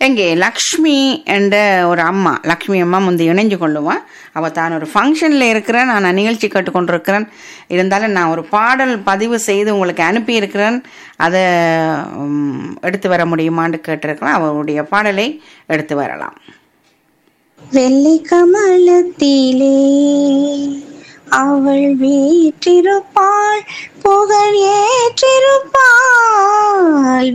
எங்கே லக்ஷ்மி என்ற ஒரு அம்மா, லக்ஷ்மி அம்மா முந்தி இணைஞ்சு கொள்ளுவான். அவள் தான் ஒரு ஃபங்க்ஷனில் இருக்கிறேன், நான் நிகழ்ச்சி கேட்டுக்கொண்டிருக்கிறேன், இருந்தாலும் நான் ஒரு பாடல் பதிவு செய்து உங்களுக்கு அனுப்பியிருக்கிறேன், அதை எடுத்து வர முடியுமான்னு கேட்டிருக்கிறேன். அவருடைய பாடலை எடுத்து வரலாம். வெள்ளை கமலத்திலே அவள் வீற்றிருப்பாள், புகழ் ஏற்றிருப்பாள்.